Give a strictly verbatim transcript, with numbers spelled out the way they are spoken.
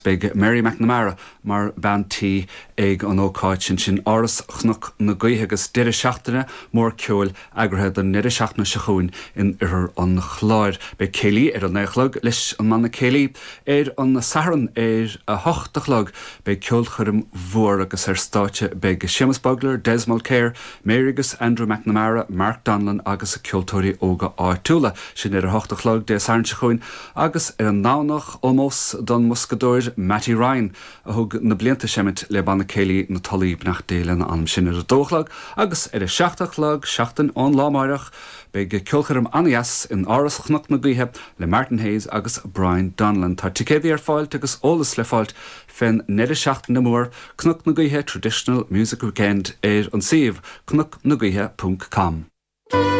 Big Mary McNamara mar bantí ag an ócáid sin sin áras chnach na gaotha agus deire seachtaine mór ceol agrathe don neire seachna seachúin in ar an chláir. Be célí ar an néichlog leis an manna célí ar an saharan ar a hochtachlog be ceol churim mhór agus ar státe be Seamus Bugler, Des Mulcair, Mary agus Andrew McNamara, Mark Donlan agus a ceoltóirí óga áitiúla sin ar a hochtachlog de saharan seachúin agus ar an nánach ómós don muscadóir Matty Ryan a thug na blianta semit le banna céilí na talíb nach déile na anam sin ar a dóchlag agus ar a seachtachlag seachtain ón lámáireach be go ceolchairm anias in áras chnach na gaotha le Martin Hayes agus Brian Donlan. Tá ticéadí ar fáilt agus ólas le fáilt fin neire seachtain na mór chnach na gaotha Traditional Music Weekend ar an siomh chnach na gaotha punt com.